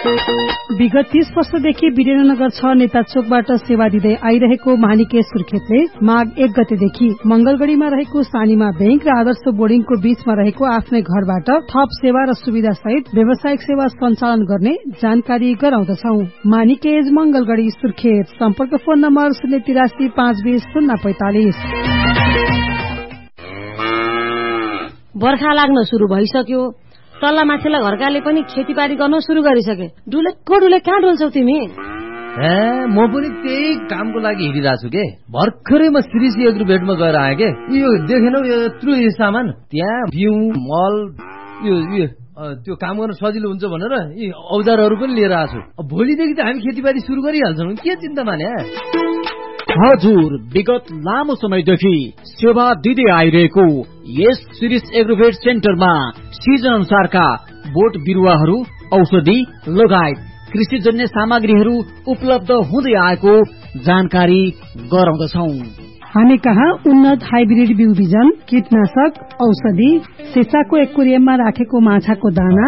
विगत 30 वर्षदेखि वीरेन्द्रनगर 6 नेता चोकबाट सेवा दिँदै आइरहेको मानिकेश सुर्खेतले माघ 1 गतेदेखि मंगलगढ़ीमा रहेको सानीमा बैंक र आदर्श बोर्डिङको बीचमा रहेको आफ्नै घरबाट थप सेवा र सुविधा सहित व्यावसायिक सेवा सञ्चालन गर्ने जानकारी गराउँदछौ। मानिकेश, मंगलगढ़ी, सुर्खेत। सम्पर्क फोन नम्बर 083 520 045। बर्खा लाग्न शुरू भइसक्यो। तल्ला माथिल्ला घरकाले पनि खेतीबारी गर्न शुरू गरिसके। डुले कहाँ डुल्छौ तिमी? म पनि त्यही कामको लागि हिँडिरहेको छु के। भर्खरै म श्रीसी एग्रोभेटमा गएर आएँ के। यो देखेनौ यत्रो सामान, त्यहाँ बिउ, मल, त्यो काम गर्न सजिलो हुन्छ भनेर यी औजारहरू पनि लिएर आएको छु। भोलिदेखि त हामी खेतीबारी सुरु गरिहाल्छौँ, के चिन्ता माने। हजुर, विगत लामो समयदेखि सेवा दिँदै आइरहेको यस शिरीष एग्रोभेट सेन्टरमा सिजन अनुसारका बोट बिरुवाहरू, औषधि लगायत कृषिजन्य सामग्रीहरू उपलब्ध हुँदै आएको जानकारी गराउँदछौ। हामी कहाँ उन्नत हाइब्रिड बिउ बिजन, कीटनाशक, औषधि, सिसाको एक्वेरियममा राखेको माछाको दाना,